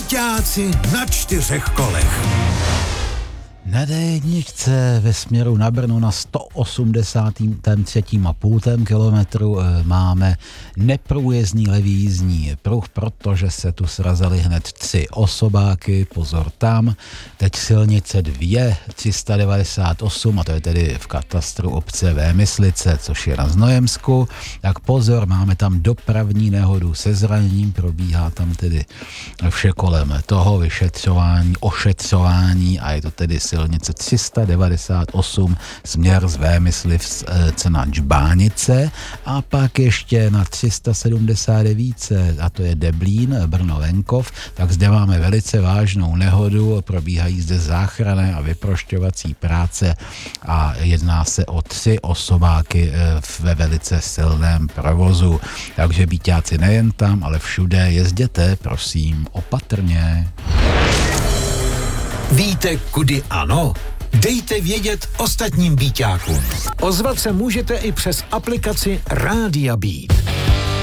Víťáci na 4 kolech. Na D1 ve směru na Brno na 183,5 kilometru máme neprůjezdný levý jízdní pruh, protože se tu srazily hned 3 osobáky, pozor tam. Teď silnice 2, 398, a to je tedy v katastru obce Vémyslice, což je na Znojemsku. Tak pozor, máme tam dopravní nehodu se zraněním, probíhá tam tedy vše kolem toho vyšetřování, ošetřování a je to tedy silnice 398 směr z Vémyslice na Džbánice a pak ještě na 379, a to je Deblín, Brno-Venkov, tak zde máme velice vážnou nehodu, probíhají zde záchranné a vyprošťovací práce a jedná se o 3 osobáky ve velice silném provozu. Takže víťáci nejen tam, ale všude jezděte, prosím, opatrně. Víte, kudy ano? Dejte vědět ostatním víťákům. Ozvat se můžete i přes aplikaci Rádia Beat.